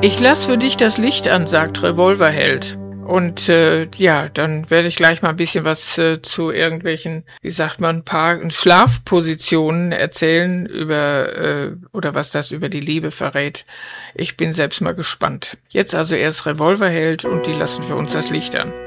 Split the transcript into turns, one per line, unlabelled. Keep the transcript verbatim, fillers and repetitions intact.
Ich lass für dich das Licht an, sagt Revolverheld. Und äh, ja, dann werde ich gleich mal ein bisschen was äh, zu irgendwelchen, wie sagt man, Paar Schlafpositionen erzählen über äh, oder was das über die Liebe verrät. Ich bin selbst mal gespannt. Jetzt also erst Revolverheld und die lassen für uns das Licht an.